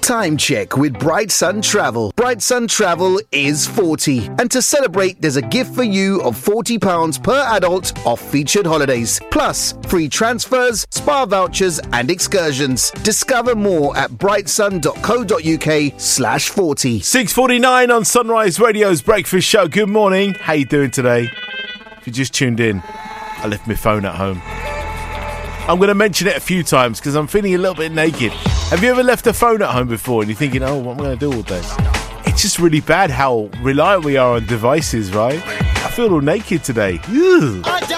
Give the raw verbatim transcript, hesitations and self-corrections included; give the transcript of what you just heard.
Time check with Bright Sun Travel. Bright Sun Travel is forty. And to celebrate, there's a gift for you of forty pounds per adult off featured holidays. Plus, free transfers, spa vouchers and excursions. Discover more at brightsun.co.uk slash 40. six forty-nine on Sunrise Radio's Breakfast Show. Good morning. How you doing today? If you just tuned in, I left my phone at home. I'm going to mention it a few times because I'm feeling a little bit naked. Have you ever left a phone at home before and you're thinking, oh, what am I going to do all day? It's just really bad how reliant we are on devices, right? I feel all naked today. Ew.